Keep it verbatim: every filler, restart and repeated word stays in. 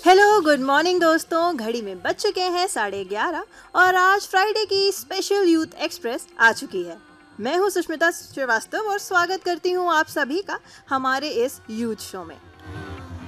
Hello good morning दोस्तों। घड़ी में बज चुके हैं साढ़े ग्यारह और आज फ्राइडे की स्पेशल यूथ एक्सप्रेस आ चुकी है। मैं हूं सुष्मिता श्रीवास्तव और स्वागत करती हूं आप सभी का हमारे इस यूथ शो में।